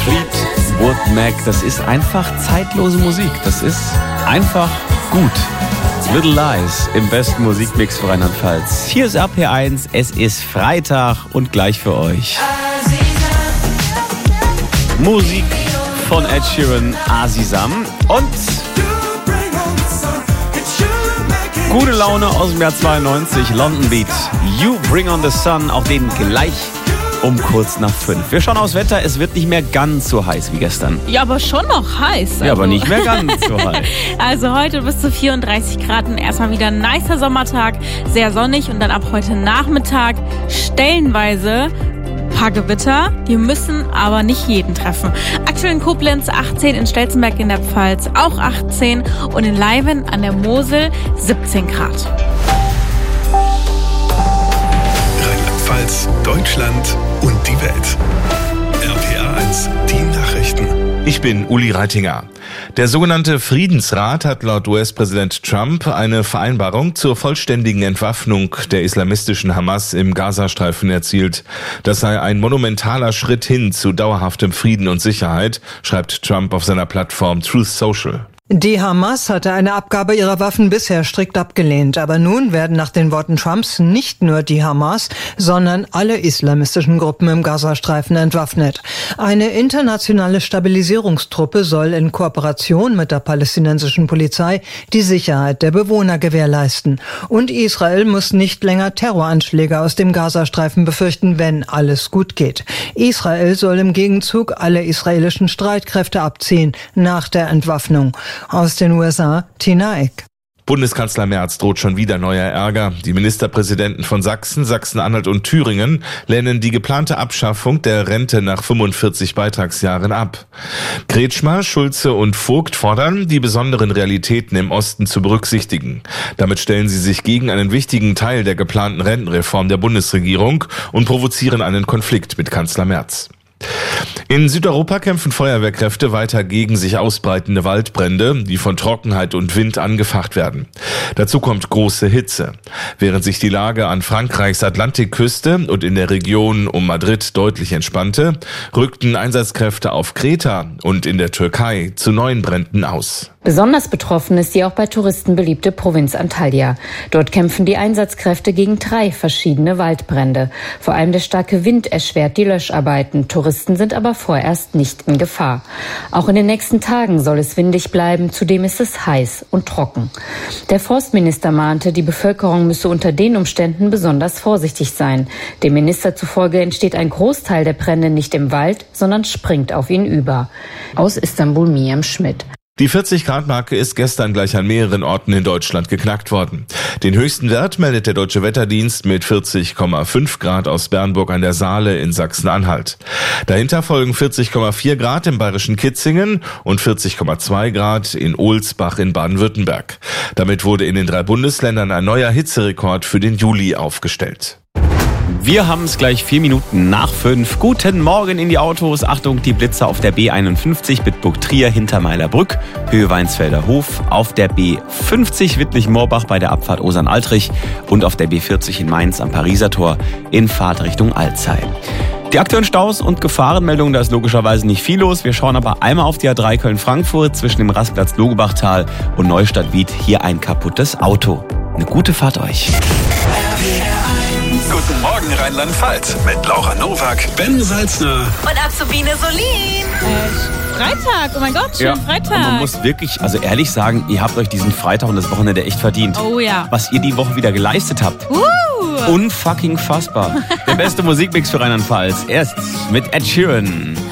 Fleetwood Mac, das ist einfach zeitlose Musik. Das ist einfach gut. Little Lies im besten Musikmix für Rheinland-Pfalz. Hier ist RPR1, es ist Freitag und gleich für euch Musik von Ed Sheeran, Azizam und gute Laune aus dem Jahr 92, London Beat, You Bring on the Sun, auch den gleich um kurz nach 5. Wir schauen aufs Wetter, es wird nicht mehr ganz so heiß wie gestern. Ja, aber schon noch heiß. Also. Ja, aber nicht mehr ganz so heiß. Also heute bis zu 34 Grad und erstmal wieder ein nicer Sommertag, sehr sonnig und dann ab heute Nachmittag stellenweise paar Gewitter, die müssen aber nicht jeden treffen. Aktuell in Koblenz 18, in Stelzenberg in der Pfalz auch 18 und in Leiven an der Mosel 17 Grad. Rheinland-Pfalz, Deutschland und die Welt. RPR1, die Nachrichten. Ich bin Uli Reitinger. Der sogenannte Friedensrat hat laut US-Präsident Trump eine Vereinbarung zur vollständigen Entwaffnung der islamistischen Hamas im Gazastreifen erzielt. Das sei ein monumentaler Schritt hin zu dauerhaftem Frieden und Sicherheit, schreibt Trump auf seiner Plattform Truth Social. Die Hamas hatte eine Abgabe ihrer Waffen bisher strikt abgelehnt. Aber nun werden nach den Worten Trumps nicht nur die Hamas, sondern alle islamistischen Gruppen im Gazastreifen entwaffnet. Eine internationale Stabilisierungstruppe soll in Kooperation mit der palästinensischen Polizei die Sicherheit der Bewohner gewährleisten. Und Israel muss nicht länger Terroranschläge aus dem Gazastreifen befürchten, wenn alles gut geht. Israel soll im Gegenzug alle israelischen Streitkräfte abziehen nach der Entwaffnung. Aus den USA, Tina Eck. Bundeskanzler Merz droht schon wieder neuer Ärger. Die Ministerpräsidenten von Sachsen, Sachsen-Anhalt und Thüringen lehnen die geplante Abschaffung der Rente nach 45 Beitragsjahren ab. Kretschmer, Schulze und Vogt fordern, die besonderen Realitäten im Osten zu berücksichtigen. Damit stellen sie sich gegen einen wichtigen Teil der geplanten Rentenreform der Bundesregierung und provozieren einen Konflikt mit Kanzler Merz. In Südeuropa kämpfen Feuerwehrkräfte weiter gegen sich ausbreitende Waldbrände, die von Trockenheit und Wind angefacht werden. Dazu kommt große Hitze. Während sich die Lage an Frankreichs Atlantikküste und in der Region um Madrid deutlich entspannte, rückten Einsatzkräfte auf Kreta und in der Türkei zu neuen Bränden aus. Besonders betroffen ist die auch bei Touristen beliebte Provinz Antalya. Dort kämpfen die Einsatzkräfte gegen 3 verschiedene Waldbrände. Vor allem der starke Wind erschwert die Löscharbeiten. Touristen sind aber vorerst nicht in Gefahr. Auch in den nächsten Tagen soll es windig bleiben, zudem ist es heiß und trocken. Der Forstminister mahnte, die Bevölkerung müsse unter den Umständen besonders vorsichtig sein. Dem Minister zufolge entsteht ein Großteil der Brände nicht im Wald, sondern springt auf ihn über. Aus Istanbul, Miriam Schmidt. Die 40-Grad-Marke ist gestern gleich an mehreren Orten in Deutschland geknackt worden. Den höchsten Wert meldet der Deutsche Wetterdienst mit 40,5 Grad aus Bernburg an der Saale in Sachsen-Anhalt. Dahinter folgen 40,4 Grad im bayerischen Kitzingen und 40,2 Grad in Ohlsbach in Baden-Württemberg. Damit wurde in den 3 Bundesländern ein neuer Hitzerekord für den Juli aufgestellt. Wir haben es gleich 4 Minuten nach 5. Guten Morgen in die Autos. Achtung, die Blitzer auf der B51 Bitburg-Trier hinter Meilerbrück, Höhe Weinsfelder Hof, auf der B50 Wittlich-Moorbach bei der Abfahrt Osern-Altrich und auf der B40 in Mainz am Pariser Tor in Fahrtrichtung Alzey. Die aktuellen Staus und Gefahrenmeldungen, da ist logischerweise nicht viel los. Wir schauen aber einmal auf die A3 Köln-Frankfurt zwischen dem Rastplatz Logebachtal und Neustadt-Wied. Hier ein kaputtes Auto. Eine gute Fahrt euch. Guten Morgen Rheinland-Pfalz mit Laura Nowak, Ben Salzner Und Azubine Solin. Freitag, oh mein Gott, schönen Freitag. Und man muss wirklich, also ehrlich sagen, ihr habt euch diesen Freitag und das Wochenende echt verdient. Oh ja. Was ihr die Woche wieder geleistet habt. Unfucking fassbar. Der beste Musikmix für Rheinland-Pfalz. Erst mit Ed Sheeran.